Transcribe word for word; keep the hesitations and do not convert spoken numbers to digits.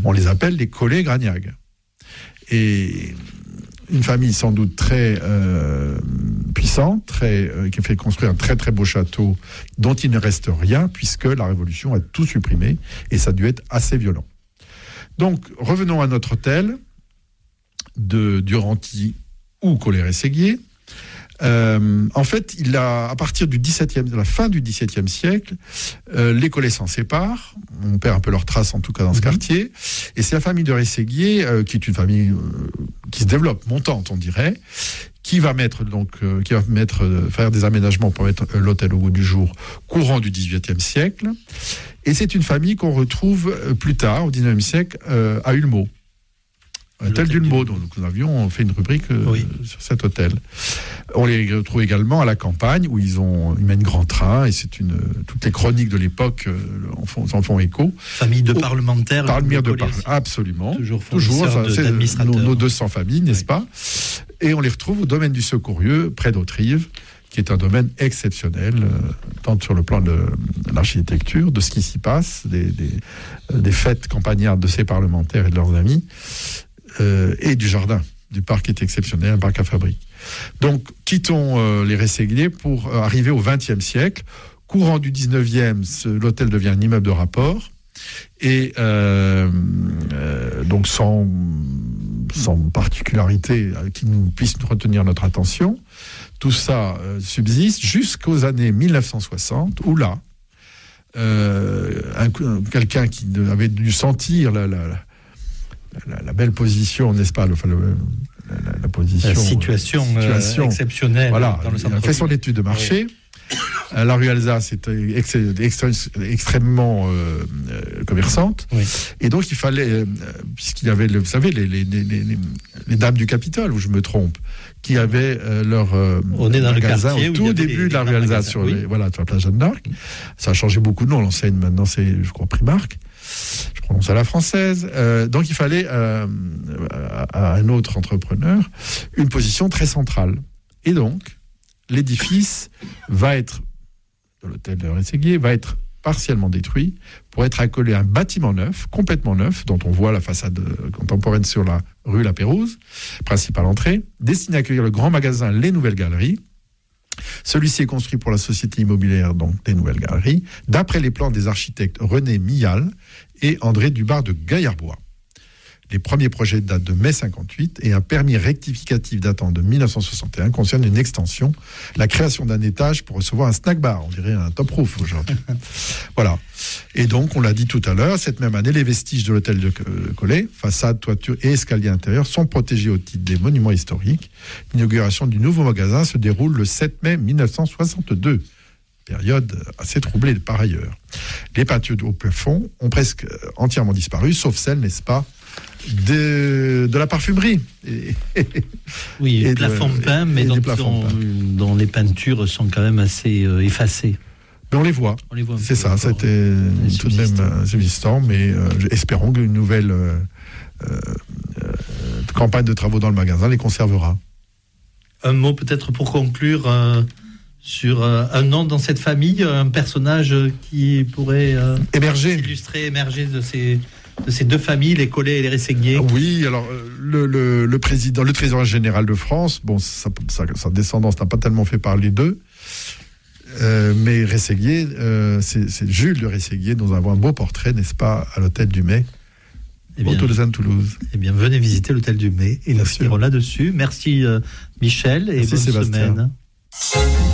On les appelle les Collet-Gragnac. Et une famille sans doute très euh, puissante, très, euh, qui a fait construire un très très beau château dont il ne reste rien puisque la Révolution a tout supprimé et ça a dû être assez violent. Donc revenons à notre hôtel de Duranty ou Collet-Rességuier. Euh, en fait, il a, à partir du dix-septième, de la fin du XVIIe siècle, euh, les Collets s'en séparent. On perd un peu leurs traces, en tout cas dans ce mmh. quartier. Et c'est la famille de Rességuier, euh, qui est une famille euh, qui se développe, montante, on dirait, qui va mettre donc, euh, qui va mettre, euh, faire des aménagements pour mettre euh, l'hôtel au goût du jour, courant du dix-huitième siècle. Et c'est une famille qu'on retrouve euh, plus tard, au dix-neuvième siècle, euh, à Ulmo. Hôtel d'Ulmo, dont nous avions fait une rubrique euh, oui. sur cet hôtel. On les retrouve également à la campagne, où ils, ont, ils mènent grand train, et c'est une, toutes les chroniques de l'époque euh, en, font, en font écho. Famille de Au, parlementaires. Parlementaires de parlementaires, absolument. Toujours, Toujours ça, de, c'est d'administrateurs. Nos, nos deux cents familles, n'est-ce oui. pas ? Et on les retrouve au domaine du Secourieux, près d'Autrive, qui est un domaine exceptionnel, euh, tant sur le plan de, de l'architecture, de ce qui s'y passe, des, des, euh, des fêtes campagnardes de ces parlementaires et de leurs amis, Euh, et du jardin, du parc est exceptionnel, un parc à fabrique. Donc, quittons euh, les Rességuier pour euh, arriver au vingtième siècle. Courant du dix-neuvième, ce, l'hôtel devient un immeuble de rapport, et euh, euh, donc sans, sans particularité qui nous puisse retenir notre attention. Tout ça euh, subsiste jusqu'aux années mille neuf cent soixante, où là, euh, un, quelqu'un qui avait dû sentir la... la, la La, la belle position, n'est-ce pas, le, enfin, le, la, la position, la situation, euh, situation. Euh, exceptionnelle. Voilà, dans le il a fait son étude de marché. Oui. La rue Alsace est ex- ex- extrêmement euh, commerçante, oui. Et donc il fallait, euh, puisqu'il y avait, le, vous savez, les, les, les, les, les dames du Capitole, où je me trompe, qui avaient euh, leur euh, On est dans magasin le quartier au tout début de la rue Alsace, sur, oui. les, voilà, sur la place Jeanne d'Arc. Ça a changé beaucoup de nom, l'enseigne maintenant c'est, je crois, Primark. Je prononce à la française. Euh, donc il fallait euh, à, à un autre entrepreneur une position très centrale. Et donc l'édifice va être, de l'hôtel de Rességuier, va être partiellement détruit pour être accolé à un bâtiment neuf, complètement neuf, dont on voit la façade contemporaine sur la rue La Pérouse, principale entrée, destiné à accueillir le grand magasin Les Nouvelles Galeries. Celui-ci est construit pour la société immobilière donc des Nouvelles Galeries, d'après les plans des architectes René Millal et André Dubar de Gaillarbois. Les premiers projets datent de mai cinquante-huit et un permis rectificatif datant de mille neuf cent soixante et un concerne une extension, la création d'un étage pour recevoir un snack bar, on dirait un top roof aujourd'hui. Voilà. Et donc, on l'a dit tout à l'heure, cette même année, les vestiges de l'hôtel de Collet, façade, toiture et escalier intérieur, sont protégés au titre des monuments historiques. L'inauguration du nouveau magasin se déroule le sept mai mille neuf cent soixante-deux. Période assez troublée par ailleurs. Les peintures au plafond ont presque entièrement disparu, sauf celles, n'est-ce pas, de, de la parfumerie. Et, oui, et plafond de, peint, mais dont, dont, dont les peintures sont quand même assez euh, effacées. Mais on les voit. On les voit c'est ça, c'était tout de même euh, subsistant, mais euh, espérons qu'une nouvelle euh, euh, campagne de travaux dans le magasin les conservera. Un mot peut-être pour conclure euh, sur euh, un nom dans cette famille, un personnage qui pourrait euh, émerger, illustrer, émerger de ces... de ces deux familles, les Collets et les Rességuier. Oui, alors le, le, le président, le trésorier général de France, bon, sa, sa, sa descendance n'a pas tellement fait parler d'eux, euh, mais Rességuier, euh, c'est, c'est Jules de Rességuier, dont nous avons un beau portrait, n'est-ce pas, à l'hôtel du Mai, eh au Toulousain de Toulouse. Eh bien, venez visiter l'hôtel du Mai et nous finirons là-dessus. Merci euh, Michel et Merci bonne Sébastien. semaine.